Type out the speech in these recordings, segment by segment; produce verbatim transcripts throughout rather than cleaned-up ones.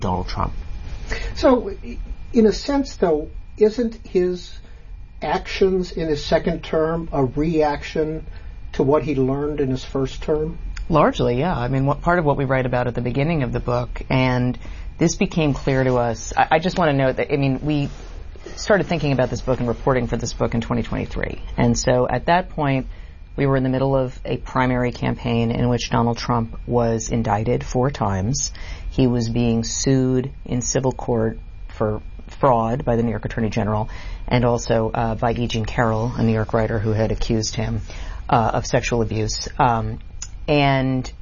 Donald Trump. So, in a sense, though, isn't his actions in his second term a reaction to what he learned in his first term? Largely, yeah. I mean, what, part of what we write about at the beginning of the book, and this became clear to us. I, I just want to note that, I mean, we started thinking about this book and reporting for this book in twenty twenty-three. And so at that point, we were in the middle of a primary campaign in which Donald Trump was indicted four times. He was being sued in civil court for fraud by the New York Attorney General, and also uh, by E. Jean Carroll, a New York writer who had accused him uh, of sexual abuse. Um, and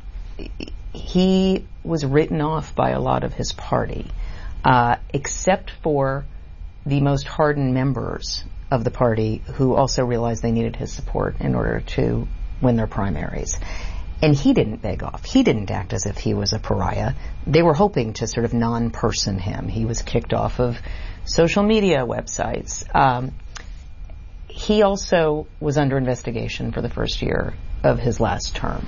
he was written off by a lot of his party, uh, except for the most hardened members of the party who also realized they needed his support in order to win their primaries. And he didn't beg off. He didn't act as if he was a pariah. They were hoping to sort of non-person him. He was kicked off of social media websites. Um, he also was under investigation for the first year of his last term,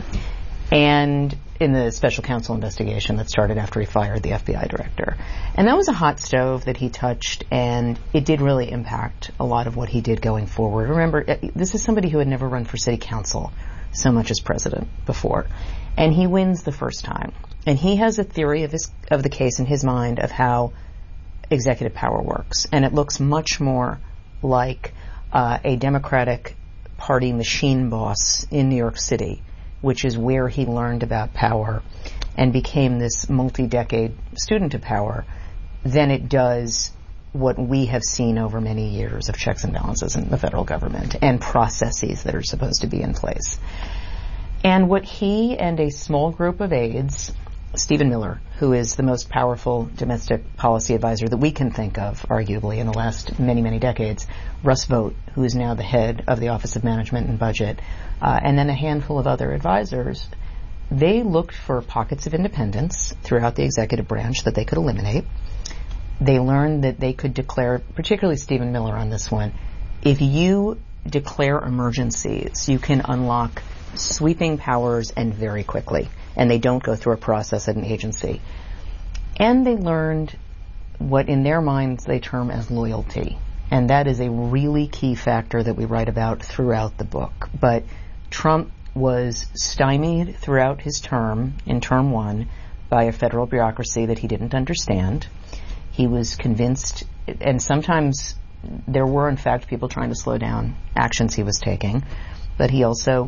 and in the special counsel investigation that started after he fired the F B I director. And that was a hot stove that he touched, and it did really impact a lot of what he did going forward. Remember, this is somebody who had never run for city council so much as president before, and he wins the first time. And he has a theory of his of the case in his mind of how executive power works, and it looks much more like uh, a Democratic Party machine boss in New York City, which is where he learned about power and became this multi-decade student of power, than it does what we have seen over many years of checks and balances in the federal government and processes that are supposed to be in place. And what he and a small group of aides, Stephen Miller, who is the most powerful domestic policy advisor that we can think of, arguably, in the last many, many decades, Russ Vought, who is now the head of the Office of Management and Budget, uh, and then a handful of other advisors, they looked for pockets of independence throughout the executive branch that they could eliminate. They learned that they could declare, particularly Stephen Miller on this one, if you declare emergencies, you can unlock sweeping powers and very quickly, and they don't go through a process at an agency. And they learned what in their minds they term as loyalty, and that is a really key factor that we write about throughout the book. But Trump was stymied throughout his term, in term one, by a federal bureaucracy that he didn't understand. He was convinced, and sometimes there were in fact people trying to slow down actions he was taking, but he also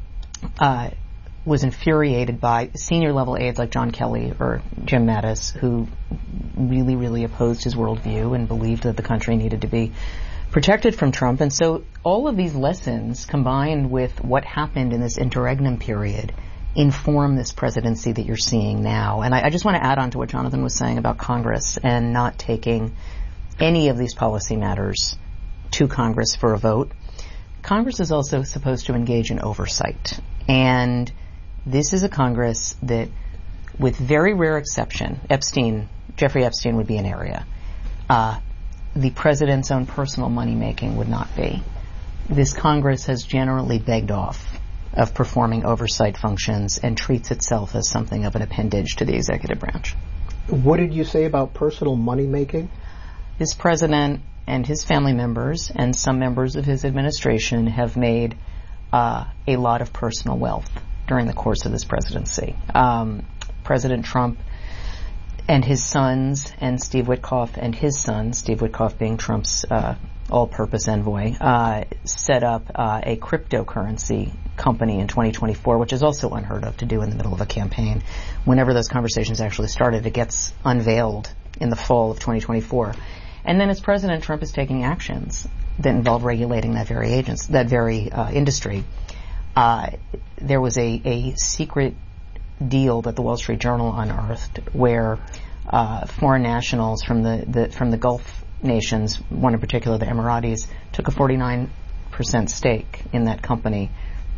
uh, was infuriated by senior level aides like John Kelly or Jim Mattis, who really, really opposed his worldview and believed that the country needed to be protected from Trump. And so all of these lessons, combined with what happened in this interregnum period, inform this presidency that you're seeing now. And I, I just want to add on to what Jonathan was saying about Congress and not taking any of these policy matters to Congress for a vote. Congress is also supposed to engage in oversight. And this is a Congress that, with very rare exception, Epstein, Jeffrey Epstein would be an area. Uh, the president's own personal money-making would not be. This Congress has generally begged off of performing oversight functions and treats itself as something of an appendage to the executive branch. What did you say about personal money-making? This president and his family members and some members of his administration have made uh, a lot of personal wealth during the course of this presidency. Um, President Trump and his sons and Steve Witkoff and his son, Steve Witkoff being Trump's uh, all-purpose envoy, uh, set up uh, a cryptocurrency company in twenty twenty-four, which is also unheard of to do in the middle of a campaign. Whenever those conversations actually started, it gets unveiled in the fall of twenty twenty-four. And then as President Trump is taking actions that involve regulating that very agents, that very uh, industry, uh, there was a, a secret deal that the Wall Street Journal unearthed where uh, foreign nationals from the, the from the Gulf nations, one in particular the Emiratis, took a forty-nine percent stake in that company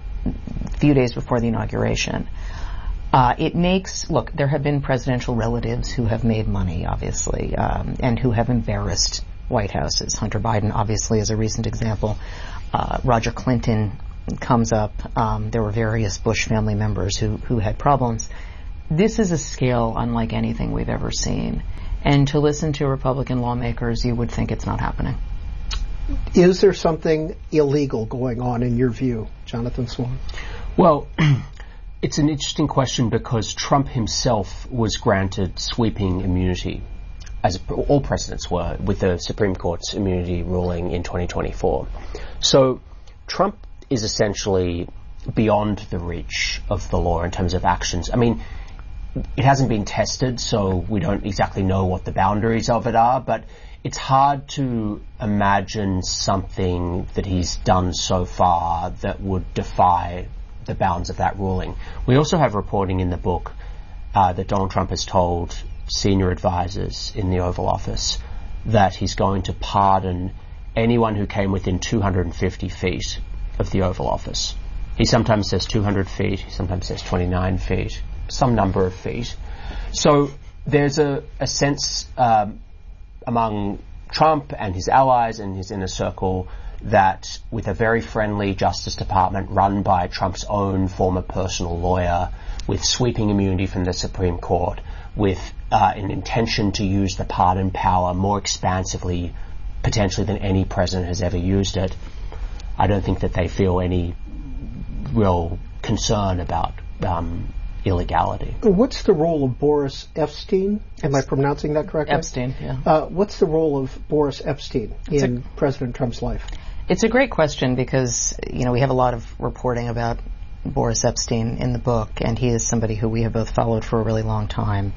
a few days before the inauguration. Uh, it makes, look, there have been presidential relatives who have made money, obviously, um, and who have embarrassed White Houses. Hunter Biden, obviously, is a recent example. Uh, Roger Clinton comes up. Um, there were various Bush family members who, who had problems. This is a scale unlike anything we've ever seen. And to listen to Republican lawmakers, you would think it's not happening. Is there something illegal going on in your view, Jonathan Swan? Well, it's an interesting question because Trump himself was granted sweeping immunity, as all presidents were, with the Supreme Court's immunity ruling in twenty twenty-four. So Trump is essentially beyond the reach of the law in terms of actions. I mean, it hasn't been tested, so we don't exactly know what the boundaries of it are, but it's hard to imagine something that he's done so far that would defy the bounds of that ruling. We also have reporting in the book uh, that Donald Trump has told senior advisors in the Oval Office that he's going to pardon anyone who came within two hundred fifty feet of the Oval Office. He sometimes says two hundred feet, he sometimes says twenty-nine feet, some number of feet. So there's a, a sense um, among Trump and his allies and his inner circle that with a very friendly Justice Department run by Trump's own former personal lawyer, with sweeping immunity from the Supreme Court, with uh, an intention to use the pardon power more expansively, potentially than any president has ever used it, I don't think that they feel any real concern about um, illegality. What's the role of Boris Epstein? Am I pronouncing that correctly? Epstein, yeah. Uh, what's the role of Boris Epstein it's in a, President Trump's life? It's a great question because, you know, we have a lot of reporting about Boris Epstein in the book, and he is somebody who we have both followed for a really long time.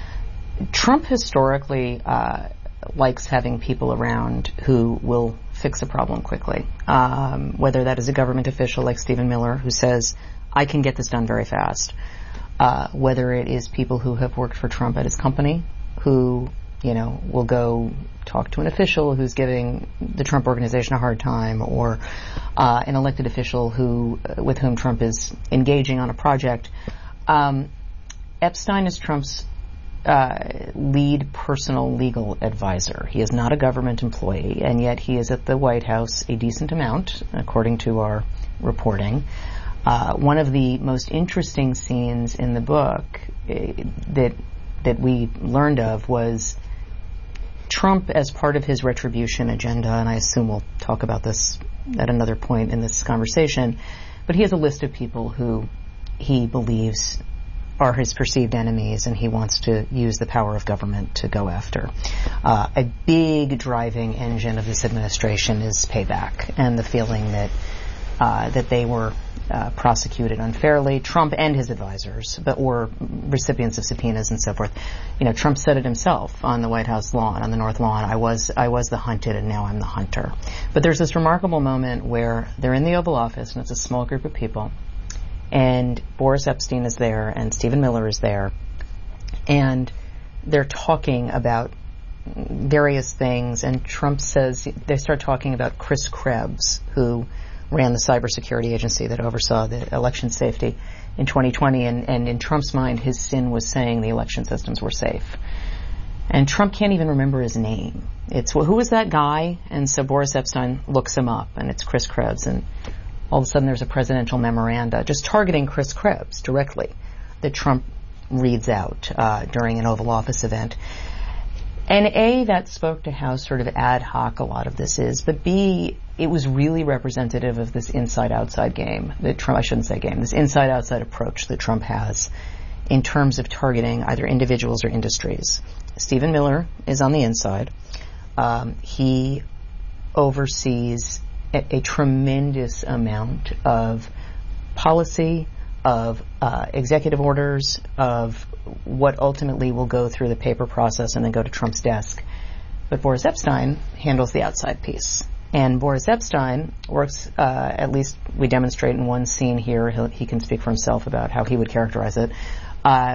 Trump historically uh, likes having people around who will fix a problem quickly, um, whether that is a government official like Stephen Miller who says, I can get this done very fast, uh, whether it is people who have worked for Trump at his company who, you know, will go talk to an official who's giving the Trump organization a hard time, or uh, an elected official who, uh, with whom Trump is engaging on a project. Um, Epstein is Trump's uh, lead personal legal advisor. He is not a government employee, and yet he is at the White House a decent amount, according to our reporting. Uh, one of the most interesting scenes in the book uh, that that we learned of was Trump, as part of his retribution agenda, and I assume we'll talk about this at another point in this conversation, but he has a list of people who he believes are his perceived enemies, and he wants to use the power of government to go after. Uh, a big driving engine of this administration is payback, and the feeling that uh, that they were uh, prosecuted unfairly, Trump and his advisors, but were recipients of subpoenas and so forth. You know, Trump said it himself on the White House lawn, on the North Lawn, I was I was the hunted and now I'm the hunter. But there's this remarkable moment where they're in the Oval Office, and it's a small group of people, and Boris Epstein is there, and Stephen Miller is there, and they're talking about various things, and Trump says, they start talking about Chris Krebs, who ran the cybersecurity agency that oversaw the election safety in twenty twenty, and, and in Trump's mind, his sin was saying the election systems were safe. And Trump can't even remember his name. It's, well, who was that guy? And so Boris Epstein looks him up, and it's Chris Krebs, and all of a sudden there's a presidential memoranda just targeting Chris Krebs directly that Trump reads out uh, during an Oval Office event. And A, that spoke to how sort of ad hoc a lot of this is, but B, it was really representative of this inside-outside game that Trump, I shouldn't say game, this inside-outside approach that Trump has in terms of targeting either individuals or industries. Stephen Miller is on the inside. Um, he oversees a, a tremendous amount of policy, of uh, executive orders, of what ultimately will go through the paper process and then go to Trump's desk. But Boris Epstein handles the outside piece. And Boris Epstein works, uh, at least we demonstrate in one scene here, he'll, he can speak for himself about how he would characterize it, uh,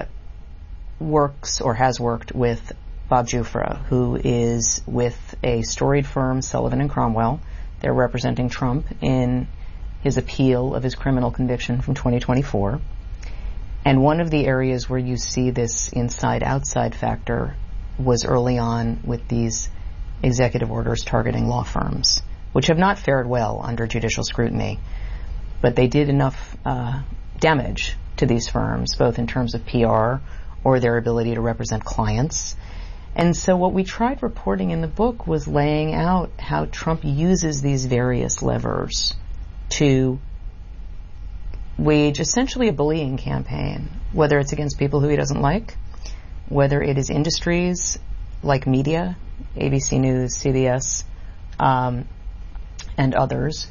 works or has worked with Bob Jufra, who is with a storied firm, Sullivan and Cromwell. They're representing Trump in his appeal of his criminal conviction from twenty twenty-four. And one of the areas where you see this inside-outside factor was early on with these executive orders targeting law firms, which have not fared well under judicial scrutiny, but they did enough uh, damage to these firms, both in terms of P R or their ability to represent clients. And so what we tried reporting in the book was laying out how Trump uses these various levers to wage essentially a bullying campaign, whether it's against people who he doesn't like, whether it is industries like media, A B C News, C B S, um, and others.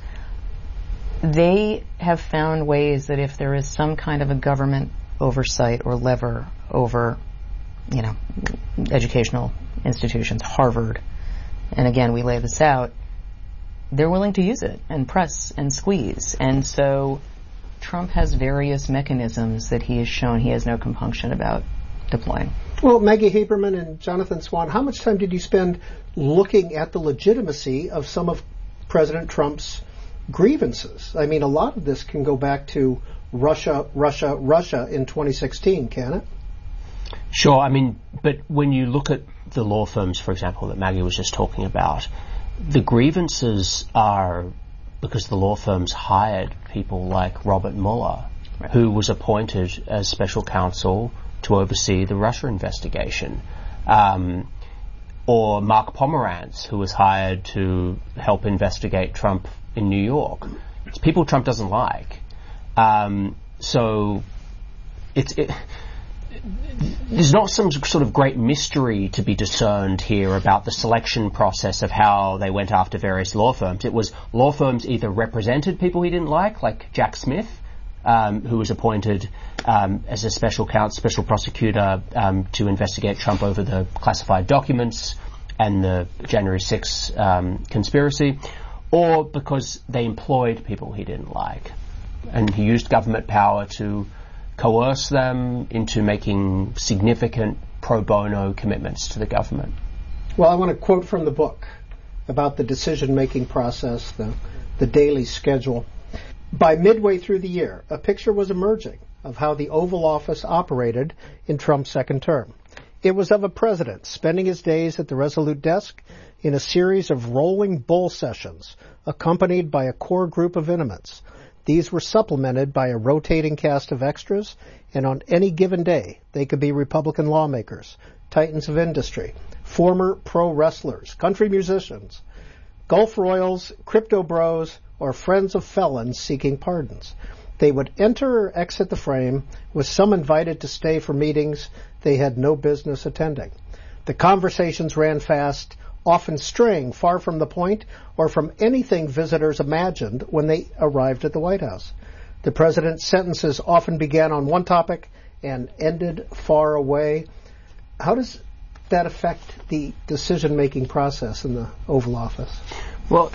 They have found ways that if there is some kind of a government oversight or lever over, you know, educational institutions, Harvard, and again, we lay this out, they're willing to use it and press and squeeze. And so Trump has various mechanisms that he has shown he has no compunction about deploying. Well, Maggie Haberman and Jonathan Swan, how much time did you spend looking at the legitimacy of some of President Trump's grievances? I mean, a lot of this can go back to Russia, Russia, Russia in twenty sixteen, can it? Sure. I mean, but when you look at the law firms, for example, that Maggie was just talking about, the grievances are because the law firms hired people like Robert Mueller, right, who was appointed as special counsel to oversee the Russia investigation, um, or Mark Pomerantz, who was hired to help investigate Trump in New York. It's people Trump doesn't like. Um, so it's it, there's not some sort of great mystery to be discerned here about the selection process of how they went after various law firms. It was law firms either represented people he didn't like, like Jack Smith, um, who was appointed um, as a special counsel, special prosecutor um, to investigate Trump over the classified documents and the January sixth um, conspiracy, or because they employed people he didn't like. And he used government power to coerce them into making significant pro bono commitments to the government. Well, I want to quote from the book about the decision-making process, the, the daily schedule. By midway through the year, a picture was emerging of how the Oval Office operated in Trump's second term. It was of a president spending his days at the Resolute desk in a series of rolling bull sessions, accompanied by a core group of intimates. These were supplemented by a rotating cast of extras, and on any given day, they could be Republican lawmakers, titans of industry, former pro wrestlers, country musicians, Gulf royals, crypto bros, or friends of felons seeking pardons. They would enter or exit the frame, with some invited to stay for meetings they had no business attending. The conversations ran fast, often straying far from the point or from anything visitors imagined when they arrived at the White House. The president's sentences often began on one topic and ended far away. How does that affect the decision-making process in the Oval Office? Well,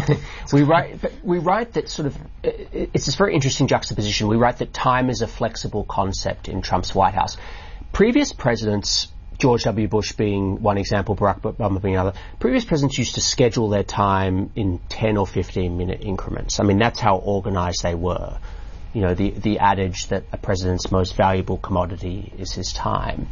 we write we write that sort of it's this very interesting juxtaposition. We write that time is a flexible concept in Trump's White House. Previous presidents, George W. Bush being one example, Barack Obama being another, previous presidents used to schedule their time in ten or fifteen minute increments. I mean, that's how organized they were. You know, the, the adage that a president's most valuable commodity is his time.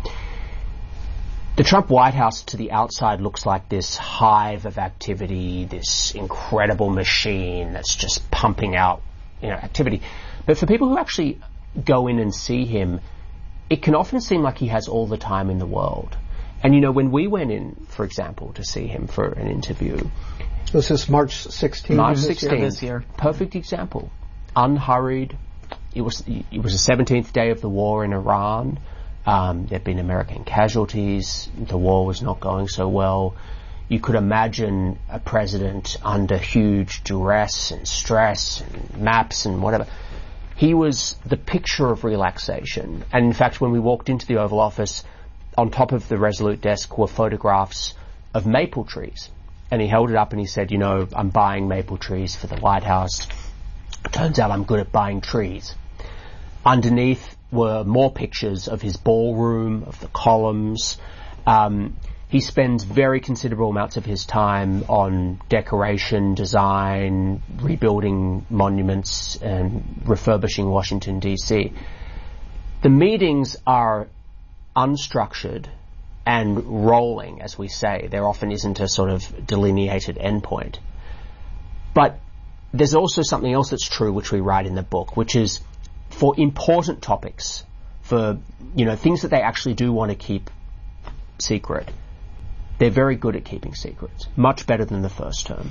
The Trump White House to the outside looks like this hive of activity, this incredible machine that's just pumping out, you know, activity. But for people who actually go in and see him, it can often seem like he has all the time in the world. And, you know, when we went in, for example, to see him for an interview... This is March sixteenth. March sixteenth. This year. Perfect example. Unhurried. It was, it was the seventeenth day of the war in Iran. Um, there had been American casualties. The war was not going so well. You could imagine a president under huge duress and stress and maps and whatever. He was the picture of relaxation. And in fact, when we walked into the Oval Office, on top of the Resolute desk were photographs of maple trees. And he held it up and he said, you know, I'm buying maple trees for the White House. Turns out I'm good at buying trees. Underneath were more pictures of his ballroom, of the columns. Um, he spends very considerable amounts of his time on decoration, design, rebuilding monuments, and refurbishing Washington, D C. The meetings are unstructured and rolling, as we say. There often isn't a sort of delineated endpoint. But there's also something else that's true, which we write in the book, which is for important topics, for, you know, things that they actually do want to keep secret, They're very good at keeping secrets, much better than the first term.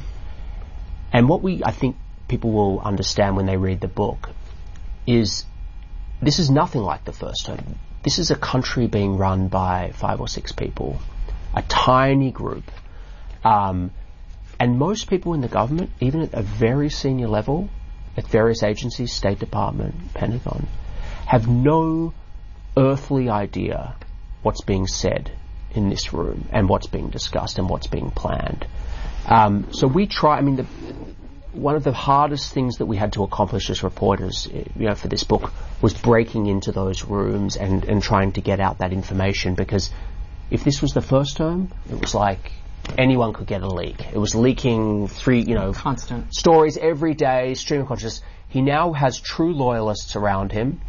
And what we, I think people will understand when they read the book is this is nothing like the first term. This is a country being run by five or six people, a tiny group. Um, and most people in the government, even at a very senior level, at various agencies, State Department, Pentagon, have no earthly idea what's being said in this room and what's being discussed and what's being planned. Um, so we try, I mean, the, one of the hardest things that we had to accomplish as reporters, you know, for this book was breaking into those rooms and, and trying to get out that information, because if this was the first term, it was like anyone could get a leak. It was leaking three, you know, constant stories every day, stream of consciousness. He now has true loyalists around him,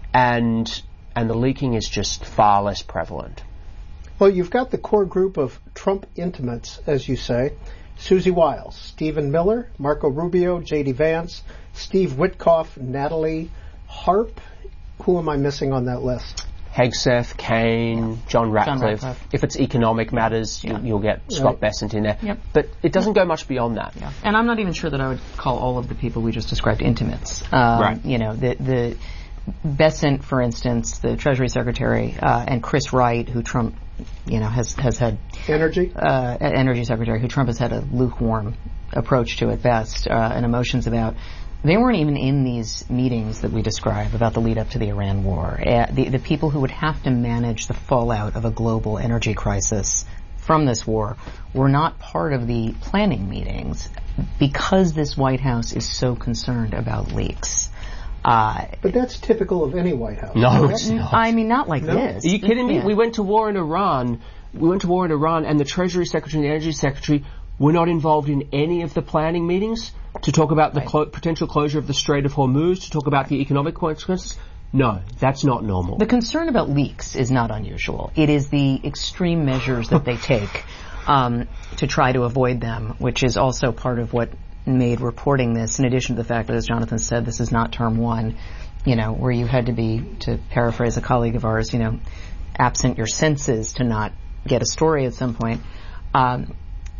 and and the leaking is just far less prevalent. Well, you've got the core group of Trump intimates, as you say. Susie Wiles, Stephen Miller, Marco Rubio, J D Vance, Steve Witkoff, Natalie Harp. Who am I missing on that list? Hegseth, Kaine, yeah. John, Ratcliffe. John Ratcliffe. If it's economic matters, yeah. you'll, you'll get Scott right. Bessent in there. Yep. But it doesn't go much beyond that. Yeah. And I'm not even sure that I would call all of the people we just described intimates. Um, right. You know, the the Bessent, for instance, the Treasury Secretary, uh, and Chris Wright, who Trump, you know, has has had energy uh, Energy Secretary, who Trump has had a lukewarm approach to at best, uh, and emotions about. They weren't even in these meetings that we describe about the lead up to the Iran war. Uh, the, the people who would have to manage the fallout of a global energy crisis from this war were not part of the planning meetings because this White House is so concerned about leaks. Uh, but that's typical of any White House. No, it's not. I mean, not like no. this. Are you kidding me? Yeah. We went to war in Iran. We went to war in Iran, and the Treasury Secretary and the Energy Secretary were not involved in any of the planning meetings to talk about the right. clo- potential closure of the Strait of Hormuz, to talk about the economic consequences. No, that's not normal. The concern about leaks is not unusual. It is the extreme measures that they take um, to try to avoid them, which is also part of what made reporting this, in addition to the fact that, as Jonathan said, this is not term one, you know, where you had to be, to paraphrase a colleague of ours, you know, absent your senses to not get a story at some point. Um,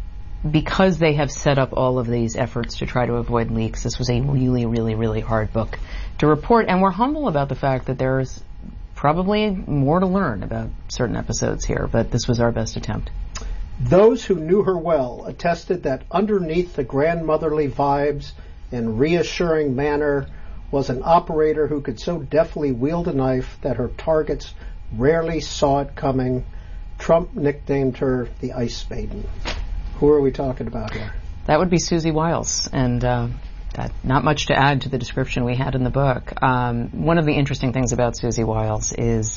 because they have set up all of these efforts to try to avoid leaks, this was a really, really, really hard book to report, and we're humble about the fact that there's probably more to learn about certain episodes here, but this was our best attempt. Those who knew her well attested that underneath the grandmotherly vibes and reassuring manner was an operator who could so deftly wield a knife that her targets rarely saw it coming. Trump nicknamed her the Ice Maiden. Who are we talking about here? That would be Susie Wiles, and uh, that, not much to add to the description we had in the book. Um, one of the interesting things about Susie Wiles is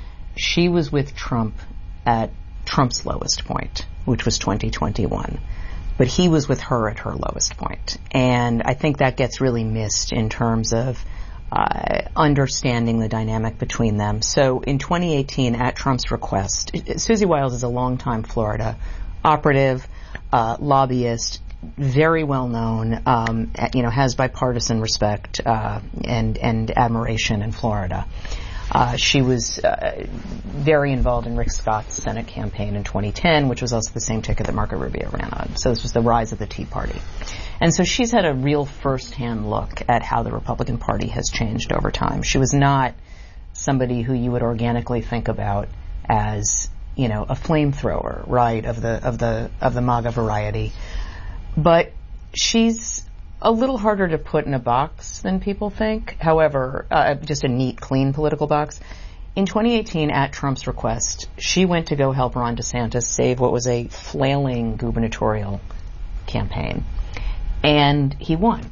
she was with Trump at Trump's lowest point, which was twenty twenty-one. But he was with her at her lowest point. And I think that gets really missed in terms of uh, understanding the dynamic between them. So in twenty eighteen, at Trump's request, Susie Wiles is a longtime Florida operative, uh, lobbyist, very well known, um, you know, has bipartisan respect uh, and and admiration in Florida. Uh, she was uh, very involved in Rick Scott's Senate campaign in twenty ten, which was also the same ticket that Marco Rubio ran on. So this was the rise of the Tea Party. And so she's had a real first-hand look at how the Republican Party has changed over time. She was not somebody who you would organically think about as, you know, a flamethrower, right, of the of the of the MAGA variety. But she's a little harder to put in a box than people think. However, uh, just a neat, clean political box. In twenty eighteen, at Trump's request, she went to go help Ron DeSantis save what was a flailing gubernatorial campaign. And he won.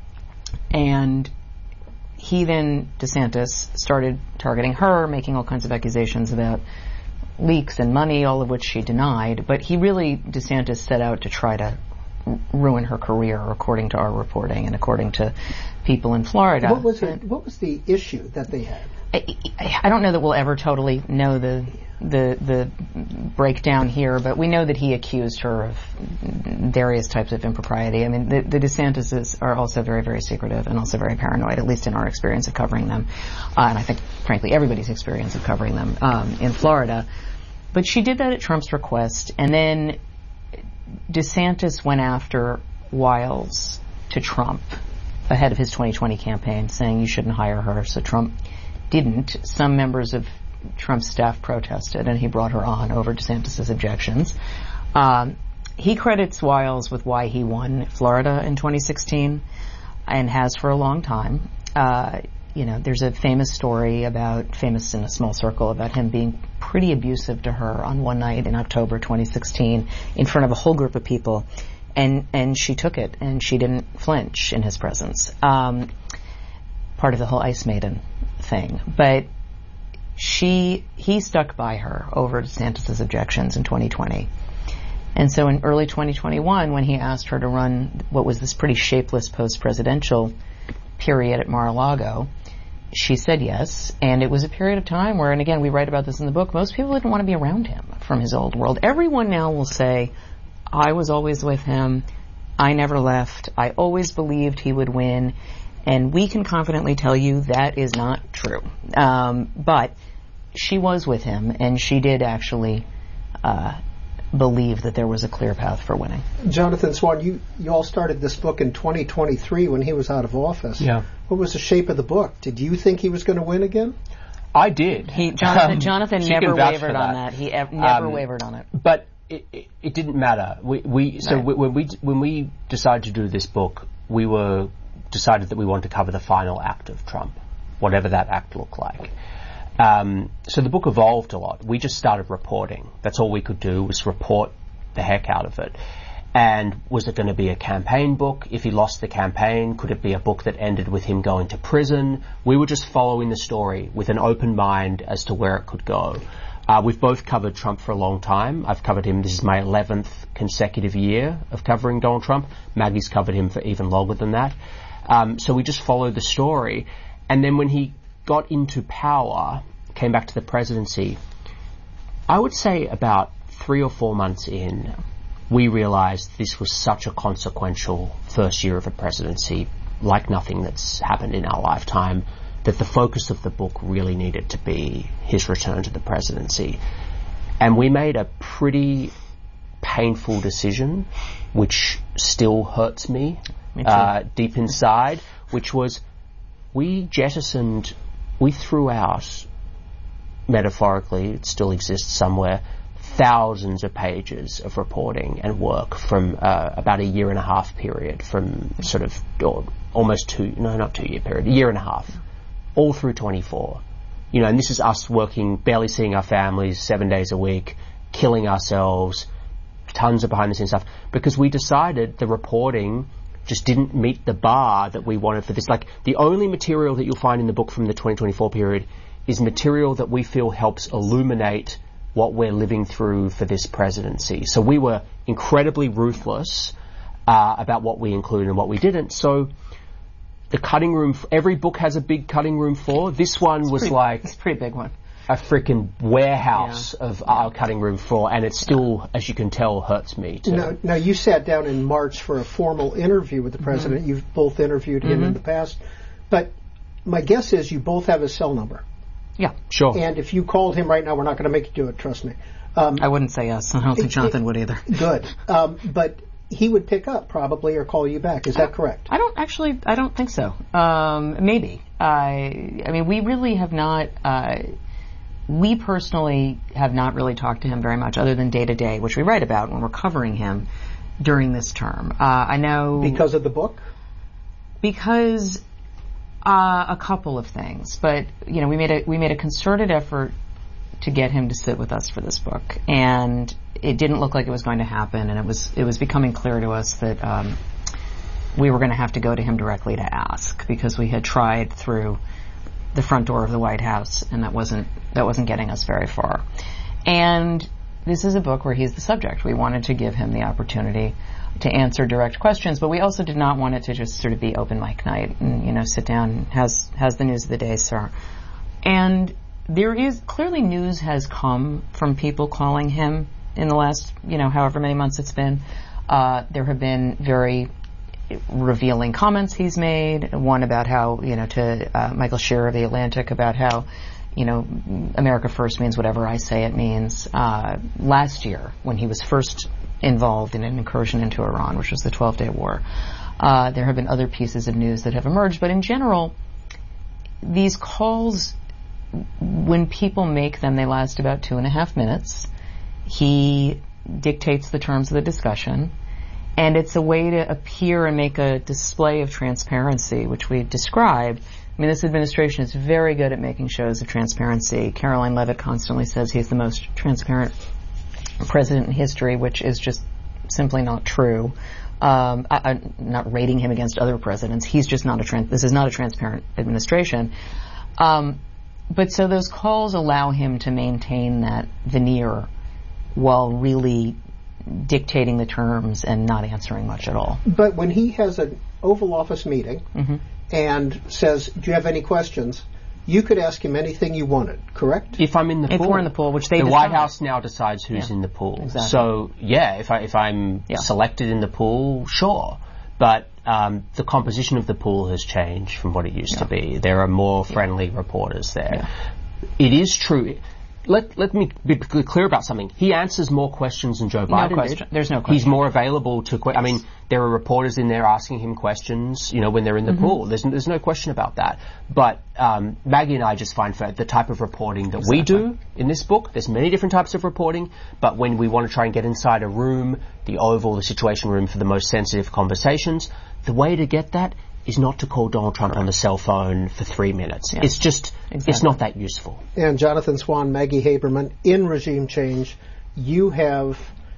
And he then, DeSantis, started targeting her, making all kinds of accusations about leaks and money, all of which she denied. But he really, DeSantis, set out to try to ruin her career, according to our reporting and according to people in Florida. What was it, what was the issue that they had? I, I don't know that we'll ever totally know the the the breakdown here, but we know that he accused her of various types of impropriety. I mean, the, the DeSantises are also very, very secretive and also very paranoid, at least in our experience of covering them, uh, and I think, frankly, everybody's experience of covering them um, in Florida. but she did that at Trump's request, and then DeSantis went after Wiles to Trump ahead of his twenty twenty campaign, saying you shouldn't hire her, so Trump didn't. Some members of Trump's staff protested, and he brought her on over DeSantis' objections. Um, he credits Wiles with why he won Florida in twenty sixteen, and has for a long time. Uh, you know, there's a famous story about, famous in a small circle, about him being pretty abusive to her on one night in October twenty sixteen in front of a whole group of people, and and she took it, and she didn't flinch in his presence. Um, part of the whole Ice Maiden thing. But she, he stuck by her over DeSantis' objections in twenty twenty. And so in early twenty twenty-one, when he asked her to run what was this pretty shapeless post-presidential period at Mar-a-Lago, she said yes, and it was a period of time where, and again, we write about this in the book, most people didn't want to be around him from his old world. Everyone now will say, I was always with him, I never left, I always believed he would win, and we can confidently tell you that is not true. Um, but she was with him, and she did actually uh, believe that there was a clear path for winning. Jonathan Swan, you, you all started this book in twenty twenty-three when he was out of office. Yeah. What was the shape of the book? Did you think he was going to win again? I did. He, Jonathan, Um, Jonathan so never that. wavered on that. He ev- never um, wavered on it. But it, it, it didn't matter. We, we so Right. we, when we when we decided to do this book, we were decided that we wanted to cover the final act of Trump, whatever that act looked like. Um, so the book evolved a lot. We just started reporting. That's all we could do, was report the heck out of it. And was it going to be a campaign book? If he lost the campaign, could it be a book that ended with him going to prison? We were just following the story with an open mind as to where it could go. Uh, we've both covered Trump for a long time. I've covered him. This is my eleventh consecutive year of covering Donald Trump. Maggie's covered him for even longer than that. Um, so we just followed the story. And then when he got into power, came back to the presidency, I would say about three or four months in, we realized this was such a consequential first year of a presidency, like nothing that's happened in our lifetime, that the focus of the book really needed to be his return to the presidency. And we made a pretty painful decision, which still hurts me, me too. Uh, deep inside, which was we jettisoned, we threw out, metaphorically, it still exists somewhere, thousands of pages of reporting and work from uh, about a year and a half period, from sort of or almost two, no, not two year period, a year and a half, all through twenty-four. You know, and this is us working, barely seeing our families, seven days a week, killing ourselves, tons of behind the scenes stuff, because we decided the reporting just didn't meet the bar that we wanted for this. Like, the only material that you'll find in the book from the twenty twenty-four period is material that we feel helps illuminate what we're living through for this presidency. So we were incredibly ruthless uh, about what we included and what we didn't. So the cutting room, f- every book has a big cutting room floor. This one It's was pretty, like it's a pretty big one. a freaking warehouse Yeah. of our cutting room floor, and it still, as you can tell, hurts me too. Now, now, you sat down in March for a formal interview with the president. Mm-hmm. You've both interviewed him mm-hmm. in the past. But my guess is you both have his cell number. Yeah. Sure. And if you called him right now, we're not going to make you do it, trust me. Um, I wouldn't say yes. I don't think Jonathan it, would either. Good. Um, but he would pick up probably or call you back. Is that correct? I don't actually, I don't think so. Um, maybe. I, I mean, we really have not, uh, we personally have not really talked to him very much other than day to day, which we write about when we're covering him during this term. Uh, I know. Because of the book? Because uh, a couple of things. But, you know, we made a, we made a concerted effort to get him to sit with us for this book, and it didn't look like it was going to happen, and it was it was becoming clear to us that um, we were going to have to go to him directly to ask, because we had tried through the front door of the White House, and that wasn't that wasn't getting us very far. And this is a book where he's the subject. We wanted to give him the opportunity to answer direct questions, but we also did not want it to just sort of be open mic night and, you know, sit down, how's how's the news of the day, sir? And there is, clearly news has come from people calling him in the last, you know, however many months it's been. Uh, there have been very revealing comments he's made. One about how, you know, to uh, Michael Shearer of The Atlantic, about how you know, America First means whatever I say it means. Uh, last year, when he was first involved in an incursion into Iran, which was the twelve-day war, uh, there have been other pieces of news that have emerged. But in general, these calls, when people make them, they last about two and a half minutes. He dictates the terms of the discussion, and it's a way to appear and make a display of transparency, which we described. I mean, this administration is very good at making shows of transparency. Caroline Leavitt constantly says he's the most transparent president in history, which is just simply not true. Um, I, I'm not rating him against other presidents. He's just not a trans- this is not a transparent administration. Um, but so those calls allow him to maintain that veneer while really dictating the terms and not answering much at all. But when he has an Oval Office meeting mm-hmm. and says, do you have any questions, you could ask him anything you wanted, correct? If I'm in the if pool. If we're in the pool, which they The decide. White House now decides who's yeah. in the pool. Exactly. So, yeah, if, I, if I'm yeah. selected in the pool, sure. But um, the composition of the pool has changed from what it used yeah. to be. There are more friendly yeah. reporters there. Yeah. It is true. Let let me be clear about something. He answers more questions than Joe Biden no question. did. There's no question. He's more available to. Que- I mean, there are reporters in there asking him questions. You know, when they're in the mm-hmm. pool. There's there's no question about that. But um, Maggie and I just find for the type of reporting that exactly. we do in this book. There's many different types of reporting. But when we want to try and get inside a room, the Oval, the Situation Room for the most sensitive conversations, the way to get that is not to call Donald Trump on the cell phone for three minutes. Yeah. It's just, exactly. it's not that useful. And Jonathan Swan, Maggie Haberman, in Regime Change, you have,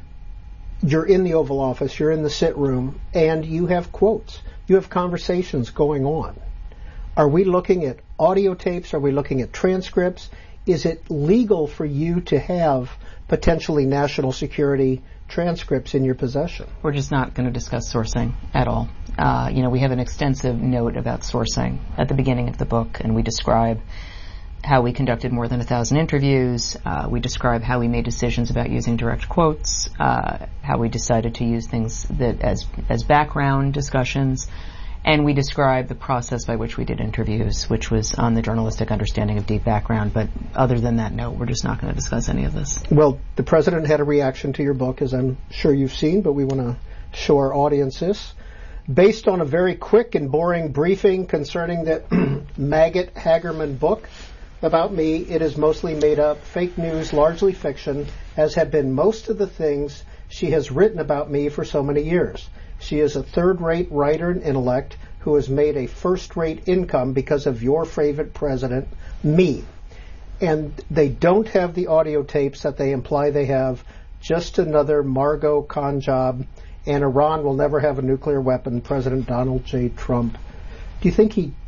you're in the Oval Office, you're in the sit room, and you have quotes. You have conversations going on. Are we looking at audio tapes? Are we looking at transcripts? Is it legal for you to have potentially national security transcripts in your possession? We're just not going to discuss sourcing at all. Uh, you know, we have an extensive note about sourcing at the beginning of the book, and we describe how we conducted more than a thousand interviews. Uh, we describe how we made decisions about using direct quotes, uh, how we decided to use things that as as background discussions, and we describe the process by which we did interviews, which was on the journalistic understanding of deep background. But other than that, no, we're just not going to discuss any of this. Well, the president had a reaction to your book, as I'm sure you've seen, but we want to show our audience this. Based on a very quick and boring briefing concerning the Maggot Hagerman book about me, it is mostly made up, fake news, largely fiction, as have been most of the things she has written about me for so many years. She is a third-rate writer and intellect who has made a first-rate income because of your favorite president, me. And they don't have the audio tapes that they imply they have, just another Margot con job, and Iran will never have a nuclear weapon, President Donald J. Trump. Do you think he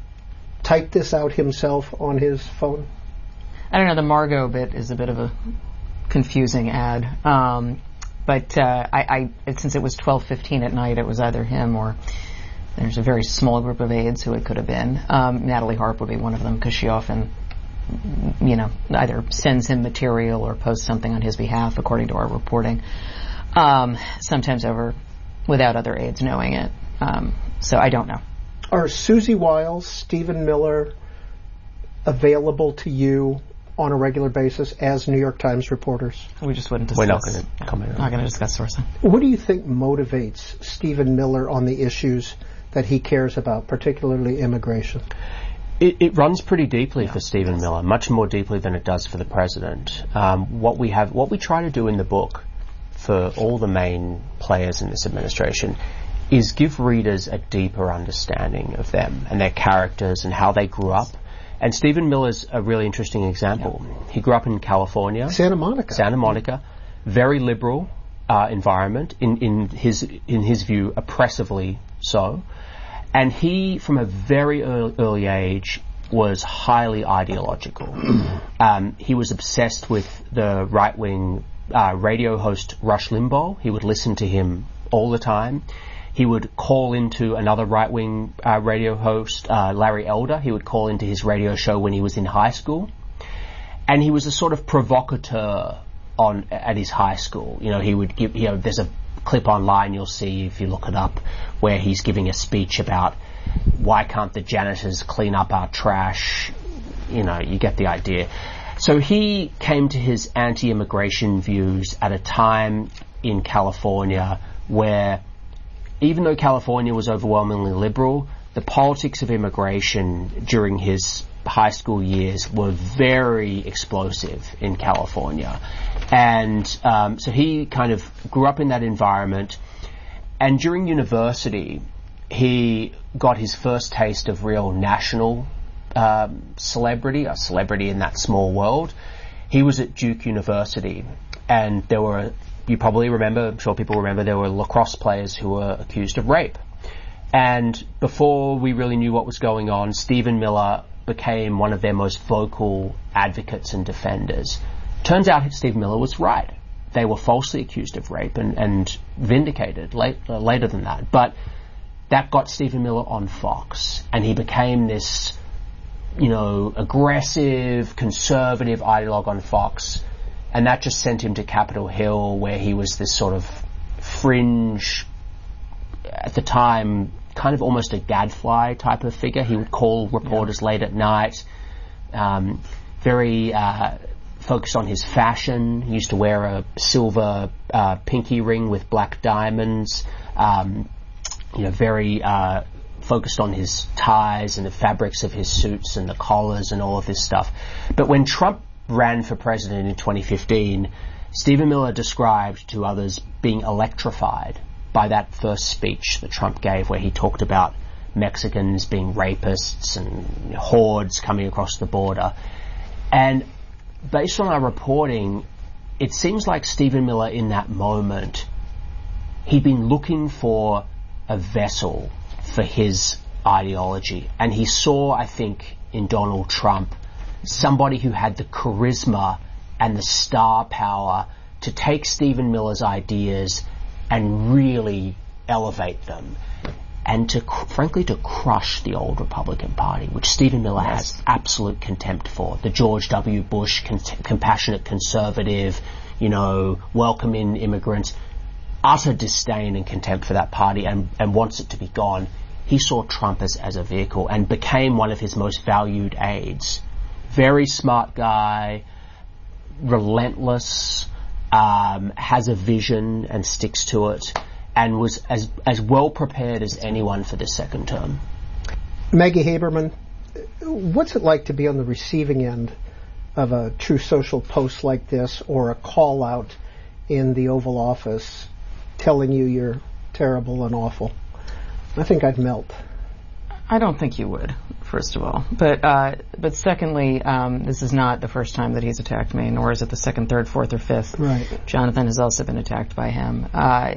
typed this out himself on his phone? I don't know. The Margot bit is a bit of a confusing ad. Um, but uh, I, I, since it was twelve fifteen at night, it was either him or there's a very small group of aides who it could have been. Um, Natalie Harp would be one of them because she often, you know, either sends him material or posts something on his behalf, according to our reporting. Um, sometimes over without other aides knowing it. Um, so I don't know. Are Susie Wiles, Stephen Miller available to you on a regular basis as New York Times reporters? We just wouldn't discuss. We're not going to comment on Not going to discuss sourcing. What do you think motivates Stephen Miller on the issues that he cares about, particularly immigration? It, it runs pretty deeply yeah, for Stephen Miller, much more deeply than it does for the president. Um, what we have, what we try to do in the book for all the main players in this administration is give readers a deeper understanding of them and their characters and how they grew up. And Stephen Miller's a really interesting example. Yeah. He grew up in California. Santa Monica. Santa Monica. Very liberal uh, environment, in, in his in his view, oppressively so. And he, from a very early, early age, was highly ideological. um, he was obsessed with the right-wing Uh, radio host Rush Limbaugh. He would listen to him all the time. He would call into another right-wing uh, radio host, uh, Larry Elder. He would call into his radio show when he was in high school. And he was a sort of provocateur on at his high school. You know, he would give, you know, there's a clip online you'll see if you look it up where he's giving a speech about why can't the janitors clean up our trash? you know, you get the idea. So he came to his anti-immigration views at a time in California where, even though California was overwhelmingly liberal, the politics of immigration during his high school years were very explosive in California. And um, so he kind of grew up in that environment. And during university, he got his first taste of real national um, celebrity, a celebrity in that small world. He was at Duke University, and there were, you probably remember, I'm sure people remember, there were lacrosse players who were accused of rape. And before we really knew what was going on, Stephen Miller became one of their most vocal advocates and defenders. Turns out Stephen Miller was right. They were falsely accused of rape and, and vindicated late, uh, later than that. But that got Stephen Miller on Fox, and he became this, you know, aggressive, conservative ideologue on Fox, and that just sent him to Capitol Hill, where he was this sort of fringe, at the time, kind of almost a gadfly type of figure. He would call reporters yeah. late at night, um, very uh, focused on his fashion. He used to wear a silver uh, pinky ring with black diamonds, um, you know, very uh, focused on his ties and the fabrics of his suits and the collars and all of this stuff. But when Trump ran for president in twenty fifteen, Stephen Miller described to others being electrified by that first speech that Trump gave, where he talked about Mexicans being rapists and hordes coming across the border. And based on our reporting, it seems like Stephen Miller in that moment, he'd been looking for a vessel for his ideology. And he saw, I think, in Donald Trump, somebody who had the charisma and the star power to take Stephen Miller's ideas and really elevate them, and to, cr- frankly, to crush the old Republican Party, which Stephen Miller yes. has absolute contempt for. The George W. Bush con- compassionate conservative, you know, welcoming immigrants, utter disdain and contempt for that party, and, and wants it to be gone. He saw Trump as, as a vehicle and became one of his most valued aides. Very smart guy, relentless, Um, has a vision and sticks to it, and was as as well prepared as anyone for this second term. Maggie Haberman, what's it like to be on the receiving end of a True Social post like this, or a call out in the Oval Office telling you you're terrible and awful? I think I'd melt. I don't think you would, first of all. But uh, but secondly, um, this is not the first time that he's attacked me, nor is it the second, third, fourth, or fifth. Right. Jonathan has also been attacked by him. Uh,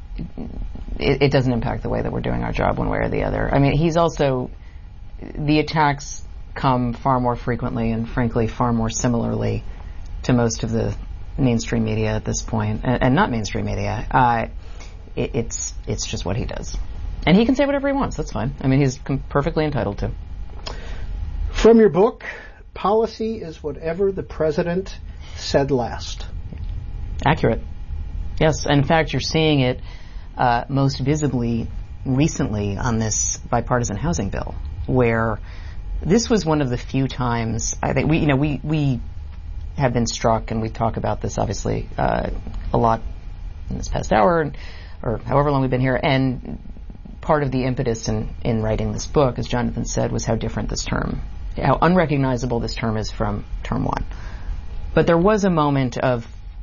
it, it doesn't impact the way that we're doing our job one way or the other. I mean, he's also, the attacks come far more frequently and frankly far more similarly to most of the mainstream media at this point, and, and not mainstream media. Uh, it, it's it's just what he does. And he can say whatever he wants. That's fine. I mean, he's com- perfectly entitled to. From your book, policy is whatever the president said last. Accurate. Yes. In fact, you're seeing it uh, most visibly recently on this bipartisan housing bill, where this was one of the few times I think we, you know, we we have been struck, and we talk about this obviously uh, a lot in this past hour, or however long we've been here, and part of the impetus in, in writing this book, as Jonathan said, was how different this term, how unrecognizable this term is from term one. But there was a moment of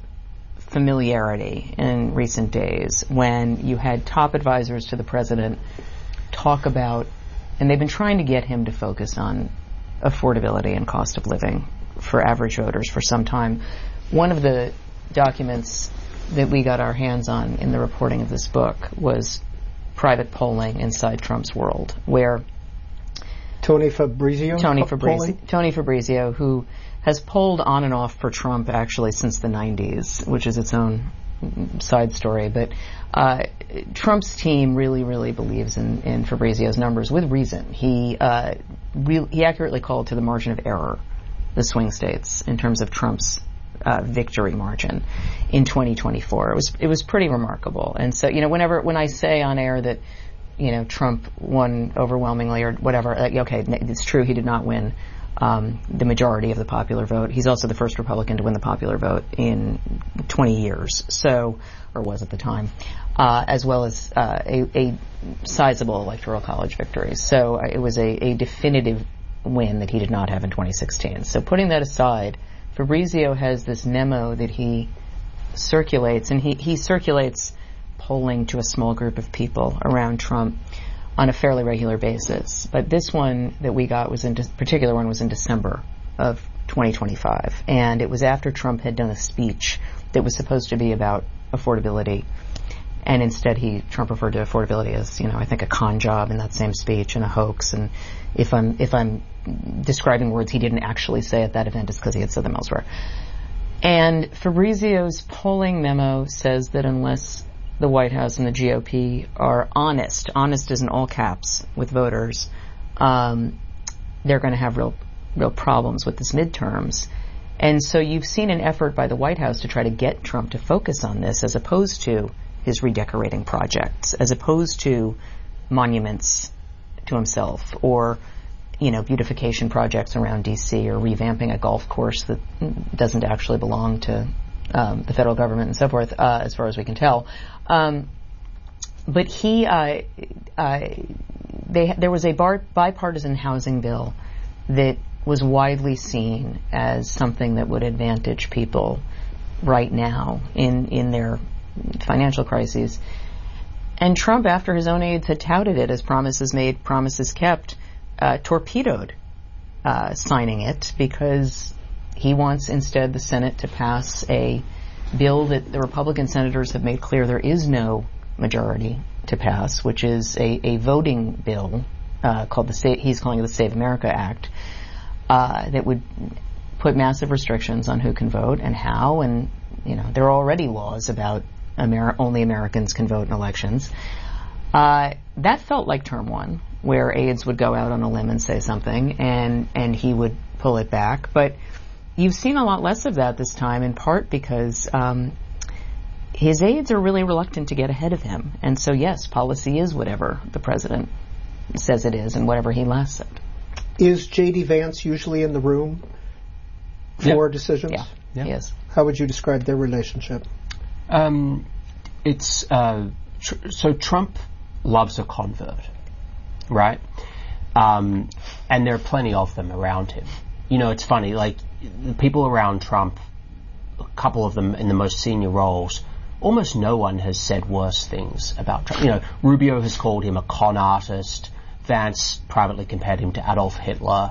familiarity in recent days when you had top advisors to the president talk about, and they've been trying to get him to focus on affordability and cost of living for average voters for some time. One of the documents that we got our hands on in the reporting of this book was private polling inside Trump's world, where Tony Fabrizio, Tony po- Fabrizio, Tony Fabrizio, who has polled on and off for Trump actually since the nineties, which is its own side story. But uh, Trump's team really, really believes in, in Fabrizio's numbers with reason. He uh, re- he accurately called to the margin of error the swing states in terms of Trump's Uh, victory margin in twenty twenty-four. It was it was pretty remarkable. And so, you know, whenever when I say on air that, you know, Trump won overwhelmingly or whatever, uh, okay, it's true he did not win um, the majority of the popular vote. He's also the first Republican to win the popular vote in twenty years, so, or was at the time, uh, as well as uh, a, a sizable electoral college victory. So uh, it was a, a definitive win that he did not have in twenty sixteen. So putting that aside, Fabrizio has this memo that he circulates, and he, he circulates polling to a small group of people around Trump on a fairly regular basis. But this one that we got was in, de- particular one was in December of twenty twenty-five. And it was after Trump had done a speech that was supposed to be about affordability. And instead he, Trump referred to affordability as, you know, I think a con job in that same speech and a hoax. And if I'm, if I'm describing words he didn't actually say at that event, it's because he had said them elsewhere. And Fabrizio's polling memo says that unless the White House and the G O P are honest, honest is in all caps with voters, um, they're going to have real, real problems with this midterms. And so you've seen an effort by the White House to try to get Trump to focus on this as opposed to his redecorating projects, as opposed to monuments to himself or, you know, beautification projects around D C or revamping a golf course that doesn't actually belong to um, the federal government and so forth, uh, as far as we can tell. Um, but he, uh, uh, they, there was a bar, bipartisan housing bill that was widely seen as something that would advantage people right now in, in their financial crises. And Trump, after his own aides had touted it as promises made, promises kept, uh, torpedoed uh, signing it because he wants instead the Senate to pass a bill that the Republican senators have made clear there is no majority to pass, which is a, a voting bill uh, called the Sa- he's calling it the Save America Act, uh, that would put massive restrictions on who can vote and how. And you know there are already laws about Amer- only Americans can vote in elections. Uh, that felt like term one, where aides would go out on a limb and say something, and and he would pull it back. But you've seen a lot less of that this time, in part because um, his aides are really reluctant to get ahead of him. And so, yes, policy is whatever the president says it is and whatever he last said. Is J D. Vance usually in the room for yep. decisions? Yeah, yep. he is. How would you describe their relationship? Um, it's uh, tr- so Trump loves a convert, right? Um, and there are plenty of them around him. You know, it's funny, like, the people around Trump, a couple of them in the most senior roles, almost no one has said worse things about Trump. You know, Rubio has called him a con artist. Vance privately compared him to Adolf Hitler.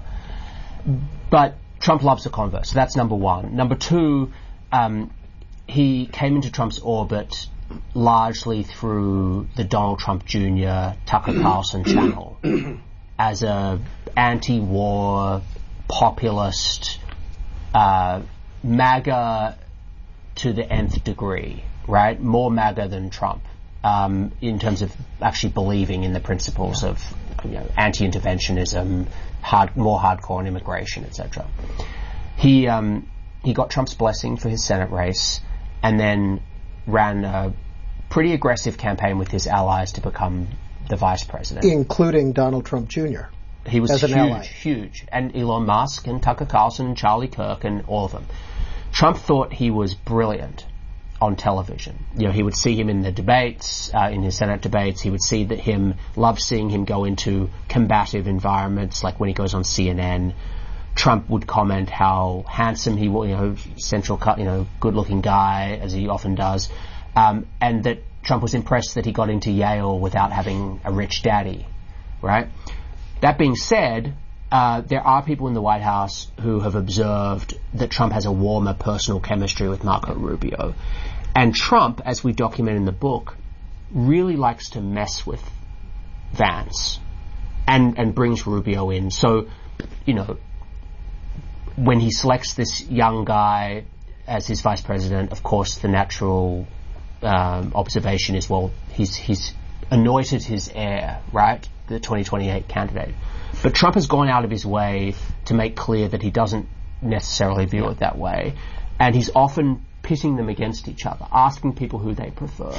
But Trump loves a convert, so that's number one. Number two, um, he came into Trump's orbit largely through the Donald Trump Junior Tucker Carlson channel as a anti-war, populist, uh, MAGA to the nth degree, right? More MAGA than Trump, um, in terms of actually believing in the principles of, you know, anti-interventionism, hard, more hardcore on immigration, et cetera. He um, he got Trump's blessing for his Senate race, and then ran a pretty aggressive campaign with his allies to become the vice president, including Donald Trump Junior He was as an huge, ally. huge, and Elon Musk and Tucker Carlson and Charlie Kirk and all of them. Trump thought he was brilliant on television. You know, he would see him in the debates, uh, in his Senate debates. He would see that him, loved seeing him go into combative environments, like when he goes on C N N. Trump would comment how handsome he was, you know, central cut, you know, good-looking guy, as he often does, um, and that Trump was impressed that he got into Yale without having a rich daddy, right? That being said, uh, there are people in the White House who have observed that Trump has a warmer personal chemistry with Marco Rubio. And Trump, as we document in the book, really likes to mess with Vance and, and brings Rubio in. So, you know, when he selects this young guy as his vice president, of course the natural um, observation is, well, he's, he's anointed his heir, right? The twenty twenty-eight candidate. But Trump has gone out of his way to make clear that he doesn't necessarily view it that way. And he's often pitting them against each other, asking people who they prefer.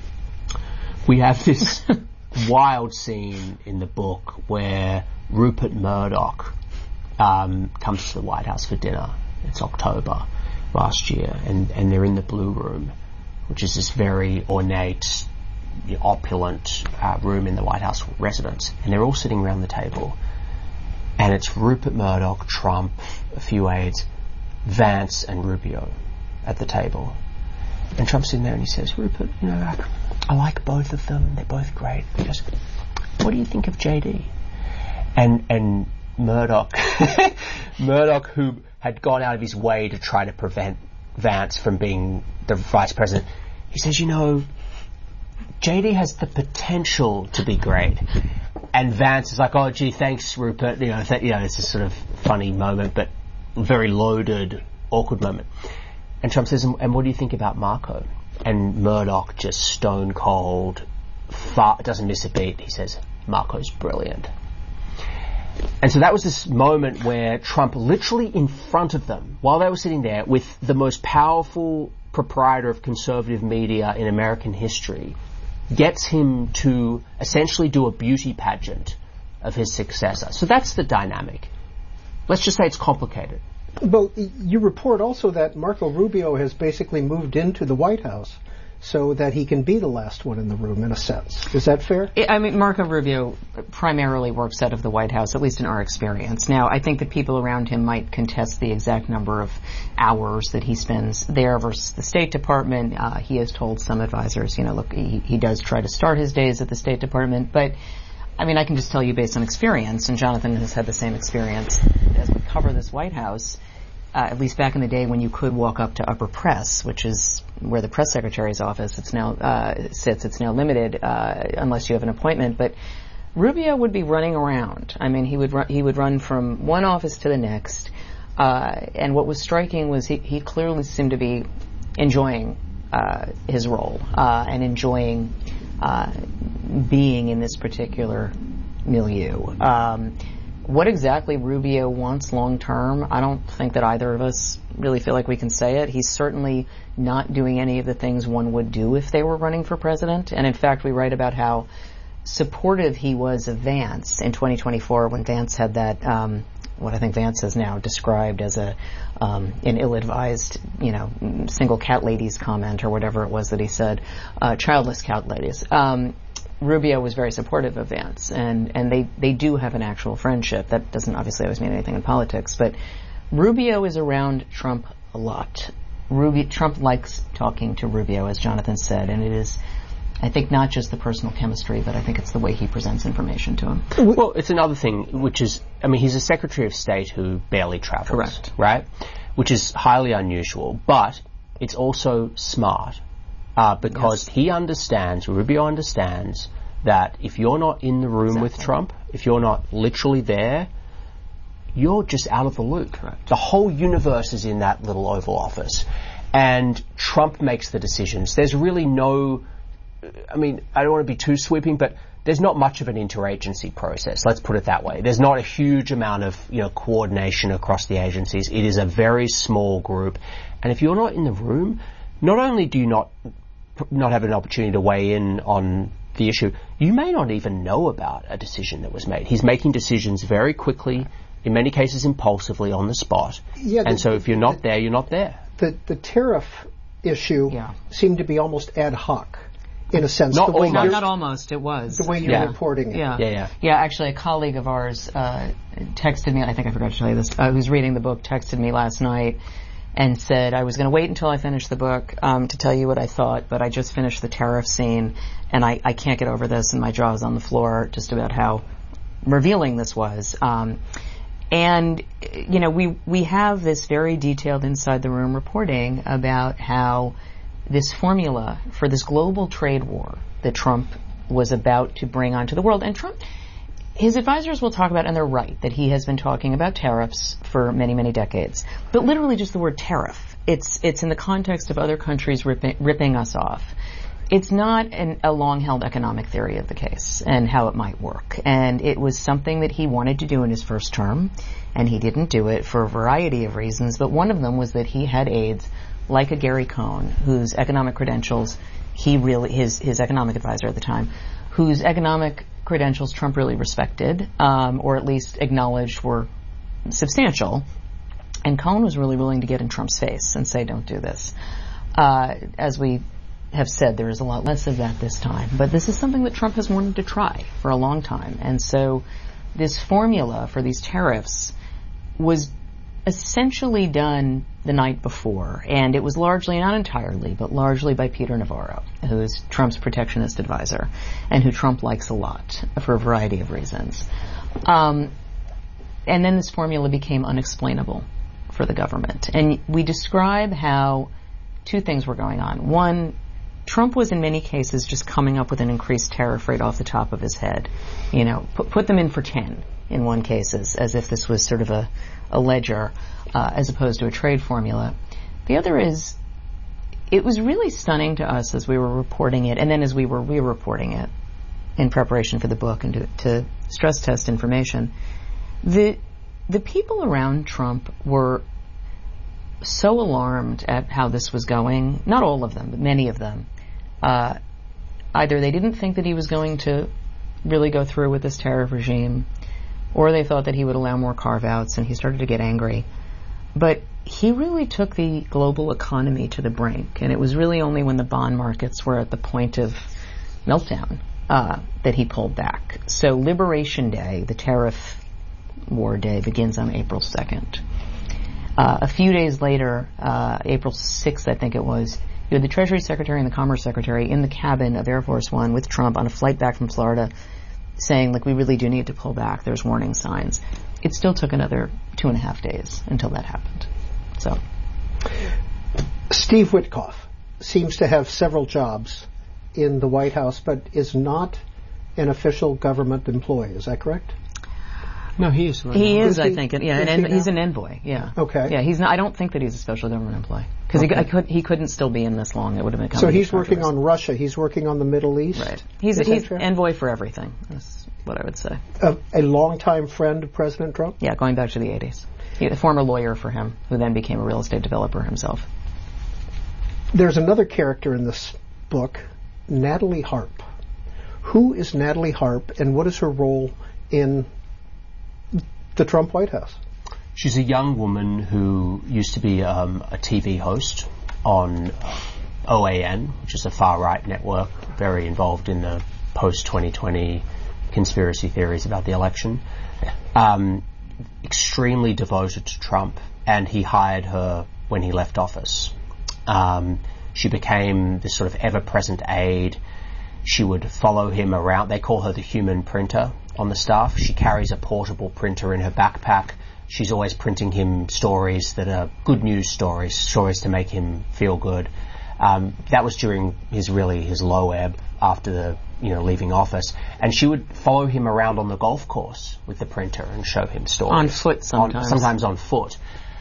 We have this wild scene in the book where Rupert Murdoch um, comes to the White House for dinner. It's October last year, and, and they're in the Blue Room, which is this very ornate, opulent uh, room in the White House residence, and they're all sitting around the table, and it's Rupert Murdoch, Trump, a few aides, Vance and Rubio at the table. And Trump's sitting there and he says, Rupert, you know, I, I like both of them, they're both great. He goes, what do you think of J D? And and Murdoch, Murdoch, who had gone out of his way to try to prevent Vance from being the vice president, he says, you know, J D has the potential to be great. And Vance is like, oh, gee, thanks, Rupert. You know, th- you know, it's a sort of funny moment, but very loaded, awkward moment. And Trump says, and what do you think about Marco? And Murdoch, just stone cold, far, doesn't miss a beat. He says, Marco's brilliant. And so that was this moment where Trump, literally in front of them, while they were sitting there with the most powerful proprietor of conservative media in American history, gets him to essentially do a beauty pageant of his successor. So that's the dynamic. Let's just say it's complicated. But you report also that Marco Rubio has basically moved into the White House so that he can be the last one in the room, in a sense. Is that fair? I mean, Marco Rubio primarily works out of the White House, at least in our experience. Now, I think that people around him might contest the exact number of hours that he spends there versus the State Department. Uh, he has told some advisors, you know, look, he, he does try to start his days at the State Department, but I mean, I can just tell you based on experience, and Jonathan has had the same experience as we cover this White House, uh, at least back in the day when you could walk up to upper press, which is where the press secretary's office it's now uh, sits. It's now limited uh, unless you have an appointment. But Rubio would be running around. I mean, he would run, he would run from one office to the next. Uh, and what was striking was he, he clearly seemed to be enjoying uh, his role uh, and enjoying uh, being in this particular milieu. Um, what exactly Rubio wants long term, I don't think that either of us really feel like we can say it. He's certainly not doing any of the things one would do if they were running for president. And in fact, we write about how supportive he was of Vance in twenty twenty-four when Vance had that, um, what I think Vance has now described as a um, an ill-advised, you know, single cat ladies comment or whatever it was that he said, uh, childless cat ladies. Um, Rubio was very supportive of Vance, and, and they, they do have an actual friendship. That doesn't obviously always mean anything in politics, but Rubio is around Trump a lot. Rubio, Trump likes talking to Rubio, as Jonathan said, and it is, I think, not just the personal chemistry, but I think it's the way he presents information to him. Well, it's another thing, which is, I mean, he's a Secretary of State who barely travels. Correct. Right? Which is highly unusual, but it's also smart. Uh, because yes. he understands, Rubio understands, that if you're not in the room exactly. with Trump, if you're not literally there, you're just out of the loop. Correct. The whole universe is in that little Oval Office. And Trump makes the decisions. There's really no, I mean, I don't want to be too sweeping, but there's not much of an interagency process. Let's put it that way. There's not a huge amount of, you know, coordination across the agencies. It is a very small group. And if you're not in the room, not only do you not not have an opportunity to weigh in on the issue, you may not even know about a decision that was made. He's making decisions very quickly, in many cases impulsively, on the spot. Yeah, and the, so if you're not the, there, you're not there. The the tariff issue yeah. seemed to be almost ad hoc, in a sense. Not the way almost. Not almost, it was. The way you're yeah. reporting it. Yeah. yeah, yeah. Yeah, actually a colleague of ours uh, texted me, I think I forgot to tell you this, uh, who's reading the book, texted me last night and said, I was going to wait until I finished the book um, to tell you what I thought, but I just finished the tariff scene, and I, I can't get over this, and my jaw is on the floor just about how revealing this was. Um, and, you know, we we have this very detailed inside-the-room reporting about how this formula for this global trade war that Trump was about to bring onto the world, and Trump... His advisors will talk about, and they're right, that he has been talking about tariffs for many, many decades. But literally just the word tariff. It's it's in the context of other countries ripping, ripping us off. It's not an, a long-held economic theory of the case and how it might work. And it was something that he wanted to do in his first term, and he didn't do it for a variety of reasons. But one of them was that he had aides like a Gary Cohn, whose economic credentials he really, his, his economic advisor at the time, whose economic credentials Trump really respected, um, or at least acknowledged were substantial. And Cohen was really willing to get in Trump's face and say, don't do this. Uh, as we have said, there is a lot less of that this time. But this is something that Trump has wanted to try for a long time. And so this formula for these tariffs was essentially done the night before. And it was largely, not entirely, but largely by Peter Navarro, who is Trump's protectionist advisor and who Trump likes a lot for a variety of reasons. Um, and then this formula became unexplainable for the government. And we describe how two things were going on. One, Trump was in many cases just coming up with an increased tariff rate off the top of his head. You know, put, put them in for ten in one case, as, as if this was sort of a, a ledger, uh, as opposed to a trade formula. The other is, it was really stunning to us as we were reporting it, and then as we were re-reporting it in preparation for the book and to, to stress test information. The The people around Trump were so alarmed at how this was going, not all of them, but many of them. Uh, either they didn't think that he was going to really go through with this tariff regime, or they thought that he would allow more carve-outs, and he started to get angry. But he really took the global economy to the brink, and it was really only when the bond markets were at the point of meltdown uh, that he pulled back. So Liberation Day, the tariff war day, begins on April second. Uh, a few days later, uh, April sixth, I think it was, you had the Treasury Secretary and the Commerce Secretary in the cabin of Air Force One with Trump on a flight back from Florida saying, like, we really do need to pull back. There's warning signs. It still took another two and a half days until that happened. So, Steve Witkoff seems to have several jobs in the White House, but is not an official government employee. Is that correct? No, he is. Right he now. is, Is I he- think. Yeah, is and, he and he's now? an envoy. Yeah. Okay. Yeah, he's not. I don't think that he's a special government employee because Okay. he, I could, he couldn't still be in this long. It would have been. So he's working on Russia. He's working on the Middle East. Right. He's Is that he's fair? envoy for everything. That's what I would say. A, a longtime friend of President Trump. Yeah, going back to the eighties. He, a former lawyer for him, who then became a real estate developer himself. There's another character in this book, Natalie Harp. Who is Natalie Harp, and what is her role in the Trump White House? She's a young woman who used to be um, a T V host on O A N, which is a far-right network, very involved in the post twenty twenty conspiracy theories about the election. Um, extremely devoted to Trump, and he hired her when he left office. Um, she became this sort of ever-present aide. She would follow him around. They call her the human printer on the staff. She carries a portable printer in her backpack. She's always printing him stories that are good news stories, stories to make him feel good. Um, that was during his really his low ebb after the you know leaving office, and she would follow him around on the golf course with the printer and show him stories On foot sometimes. On, sometimes on foot.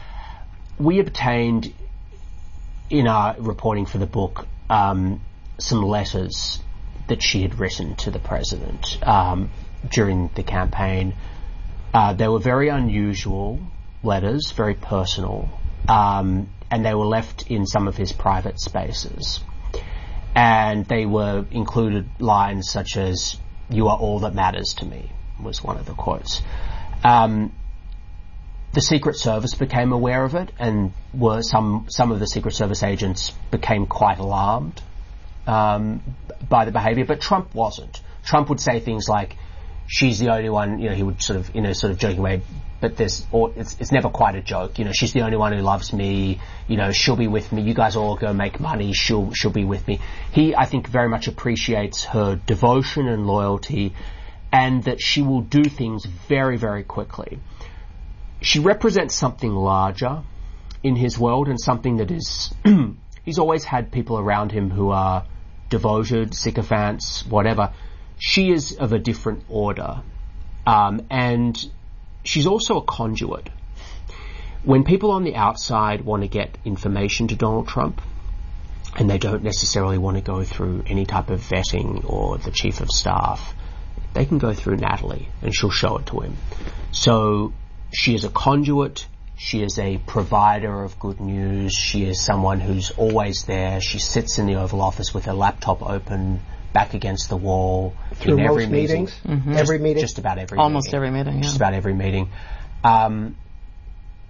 We obtained in our reporting for the book um, some letters that she had written to the president um, during the campaign. Uh, they were very unusual letters, very personal, um, and they were left in some of his private spaces. And they were included lines such as, "You are all that matters to me," was one of the quotes. Um, the Secret Service became aware of it, and were some some of the Secret Service agents became quite alarmed um, by the behavior, but Trump wasn't. Trump would say things like, "She's the only one," you know, he would sort of, in a sort of joking way, but there's, or it's, it's never quite a joke, you know, "She's the only one who loves me, you know, she'll be with me, you guys all go make money, she'll, she'll be with me." He, I think, very much appreciates her devotion and loyalty, and that she will do things very, very quickly. She represents something larger in his world, and something that is, he's always had people around him who are devoted, sycophants, whatever. She is of a different order, um, and she's also a conduit. When people on the outside want to get information to Donald Trump, and they don't necessarily want to go through any type of vetting or the chief of staff, they can go through Natalie, and she'll show it to him. So she is a conduit. She is a provider of good news. She is someone who's always there. She sits in the Oval Office with her laptop open, back against the wall. Through in every most meeting. meetings? Mm-hmm. Every meeting? Just about every Almost meeting. every meeting, yeah. Just about every meeting. Um,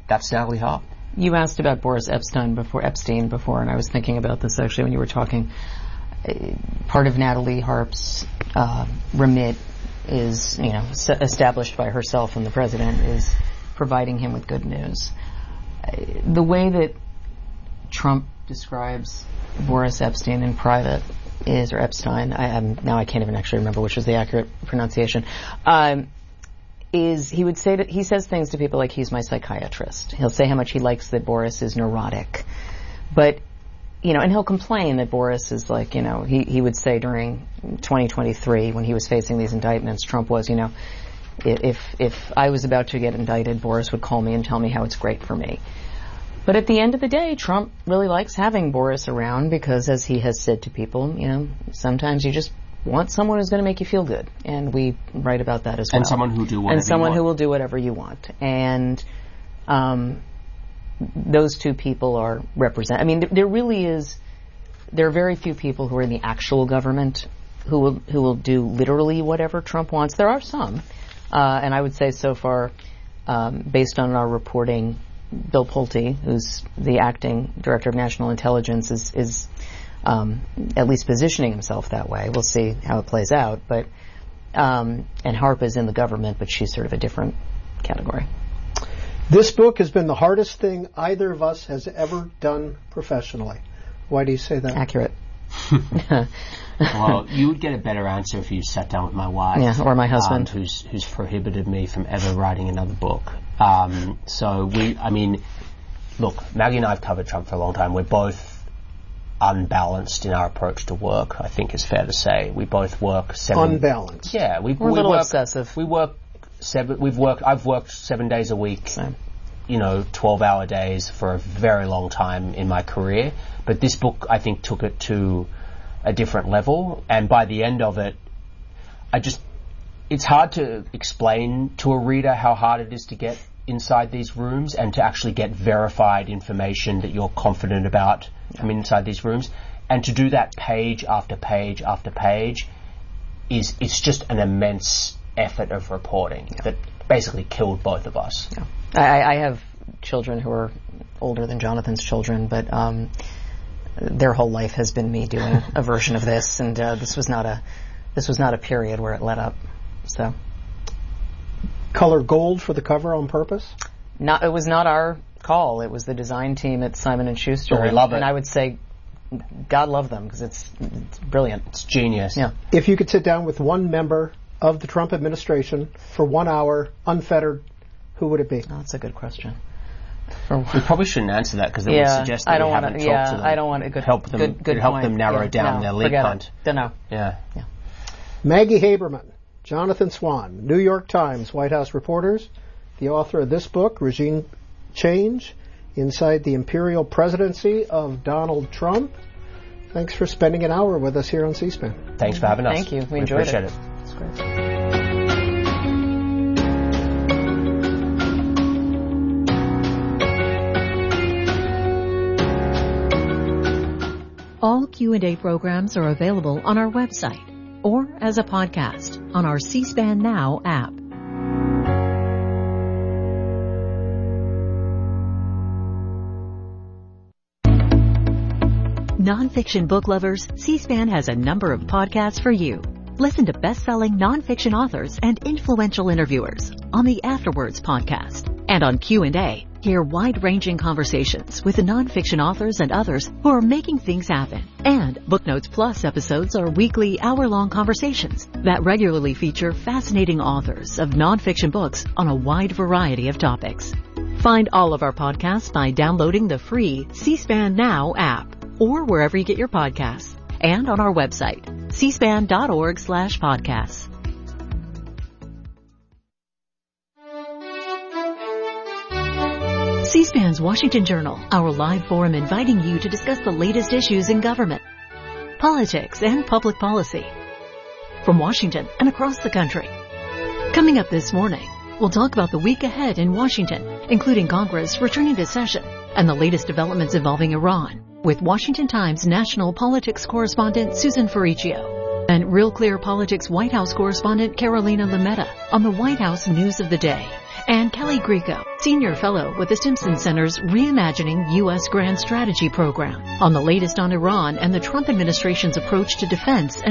that's Natalie Harp. You asked about Boris Epstein before, Epstein before, and I was thinking about this actually when you were talking. Uh, part of Natalie Harp's uh, remit is, you know, s- established by herself and the president, is providing him with good news. Uh, the way that Trump describes Boris Epstein in private is, or Epstein, I, I'm, now I can't even actually remember which is the accurate pronunciation, um, is he would say that he says things to people like he's my psychiatrist. He'll say how much he likes that Boris is neurotic. But, you know, and he'll complain that Boris is like, you know, he, he would say during twenty twenty-three when he was facing these indictments, Trump was, you know, if, if I was about to get indicted, Boris would call me and tell me how it's great for me. But at the end of the day, Trump really likes having Boris around because, as he has said to people, you know, sometimes you just want someone who's going to make you feel good, and we write about that as well. And someone who do whatever and someone you want. who will do whatever you want. And um, those two people are represent. I mean, th- there really is. There are very few people who are in the actual government who will who will do literally whatever Trump wants. There are some, uh, and I would say so far, um, based on our reporting, Bill Pulte, who's the acting director of national intelligence, is is. Um, at least positioning himself that way. We'll see how it plays out. But um, and Harp is in the government, but she's sort of a different category. This book has been the hardest thing either of us has ever done professionally. Why do you say that? Accurate. Well, you would get a better answer if you sat down with my wife. Yeah, or my husband. Um, who's, who's prohibited me from ever writing another book. Um, so we, I mean, look, Maggie and I have covered Trump for a long time. We're both unbalanced in our approach to work, I think is fair to say. We both work seven... Unbalanced. Yeah. We, We're we a little work, obsessive. We work seven... We've worked... I've worked seven days a week. Same. You know, twelve-hour days for a very long time in my career. But this book, I think, took it to a different level. And by the end of it, I just... It's hard to explain to a reader how hard it is to get inside these rooms and to actually get verified information that you're confident about from inside these rooms, and to do that page after page after page is it's just an immense effort of reporting yeah. that basically killed both of us. Yeah. I, I have children who are older than Jonathan's children, but um, their whole life has been me doing a version of this, and uh, this was not a this was not a period where it let up. So, color gold for the cover on purpose? Not. It was not our call. It was the design team at Simon and Schuster. But we love it. And I would say, God love them, because it's, it's brilliant. It's genius. Yeah. If you could sit down with one member of the Trump administration for one hour, unfettered, who would it be? Oh, that's a good question. For, we probably shouldn't answer that because it yeah, would suggest that I don't we wanna, haven't yeah, talked to them. I don't want a good help them. Good, good help point. them narrow yeah, down no, their lead forget hunt. Don't know. Yeah. yeah. Maggie Haberman, Jonathan Swan, New York Times White House reporters, the author of this book, Regime Change, Inside the Imperial Presidency of Donald Trump. Thanks for spending an hour with us here on C-SPAN. Thanks for having us. Thank you. We, we enjoyed appreciate it. it. It's great. All Q and A programs are available on our website or as a podcast on our C-SPAN Now app. Nonfiction book lovers, C-SPAN has a number of podcasts for you. Listen to best-selling nonfiction authors and influential interviewers on the Afterwards podcast. And on Q and A, hear wide-ranging conversations with the nonfiction authors and others who are making things happen. And Book Notes Plus episodes are weekly hour-long conversations that regularly feature fascinating authors of nonfiction books on a wide variety of topics. Find all of our podcasts by downloading the free C-SPAN Now app or wherever you get your podcasts, and on our website, cspan.org slash podcasts. C-SPAN's Washington Journal, our live forum inviting you to discuss the latest issues in government, politics, and public policy from Washington and across the country. Coming up this morning, we'll talk about the week ahead in Washington, including Congress returning to session and the latest developments involving Iran, with Washington Times national politics correspondent Susan Ferricchio and Real Clear Politics White House correspondent Carolina Lametta on the White House news of the day. and Kelly Grieco, Senior Fellow with the Simpson Center's Reimagining U S Grand Strategy Program, on the latest on Iran and the Trump administration's approach to defense and